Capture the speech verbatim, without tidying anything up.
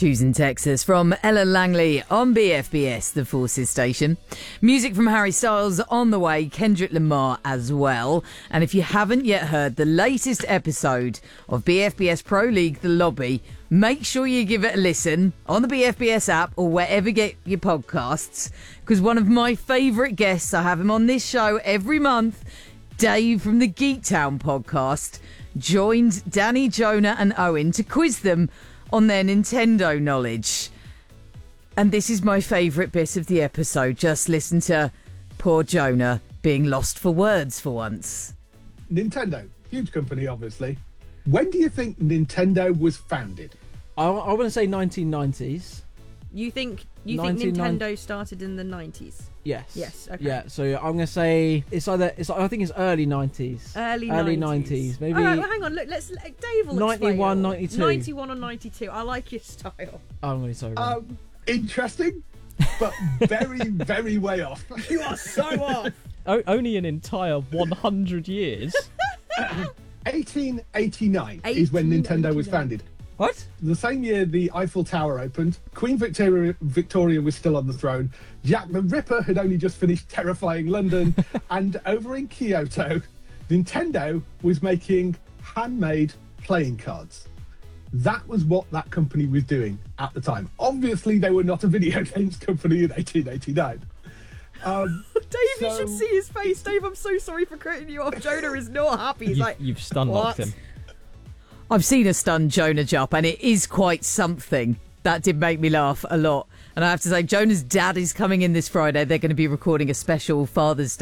Choosing Texas from Ella Langley on B F B S, the Forces station. Music from Harry Styles on the way, Kendrick Lamar as well. And if you haven't yet heard the latest episode of B F B S Pro League The Lobby, make sure you give it a listen on the B F B S app or wherever you get your podcasts, because one of my favourite guests, I have him on this show every month, Dave from the Geek Town podcast, joined Danny, Jonah and Owen to quiz them on their Nintendo knowledge. And this is my favourite bit of the episode. Just listen to poor Jonah being lost for words for once. Nintendo, huge company, obviously. When do you think Nintendo was founded? I, I want to say nineteen nineties. You think you think Nintendo started in the nineties? Yes. Yes. Okay. Yeah. So I'm going to say it's either it's I think it's early nineties. Early early nineties. Maybe. All right, well, hang on. Look, let's let Dave will ninety-one, explain. ninety-two. ninety-one or ninety-two. I like your style. Oh, I'm really sorry. Um, interesting, but very, very way off. You are so off. O- only an entire one hundred years. eighteen eighty-nine is when Nintendo was founded. What? The same year the Eiffel Tower opened, Queen Victoria, Victoria was still on the throne, Jack the Ripper had only just finished terrifying London, and over in Kyoto, Nintendo was making handmade playing cards. That was what that company was doing at the time. Obviously, they were not a video games company in eighteen eighty-nine. Um, Dave, so... you should see his face. Dave, I'm so sorry for cutting you off. Jonah is not happy. He's you've, like, you've stun locked him. I've seen a stunned Jonah jump, and it is quite something. That did make me laugh a lot. And I have to say, Jonah's dad is coming in this Friday. They're going to be recording a special Father's Day